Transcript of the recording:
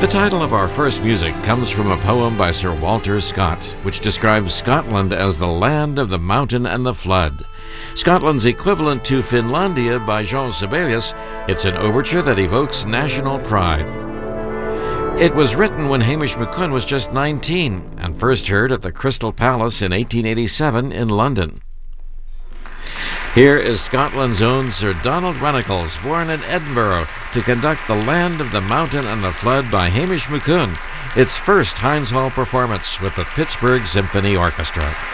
The title of our first music comes from a poem by Sir Walter Scott, which describes Scotland as the land of the mountain and the flood. Scotland's equivalent to Finlandia by Jean Sibelius, it's an overture that evokes national pride. It was written when Hamish MacCunn was just 19 and first heard at the Crystal Palace in 1887 in London. Here is Scotland's own Sir Donald Runnicles, born in Edinburgh, to conduct The Land of the Mountain and the Flood by Hamish MacCunn, its first Heinz Hall performance with the Pittsburgh Symphony Orchestra.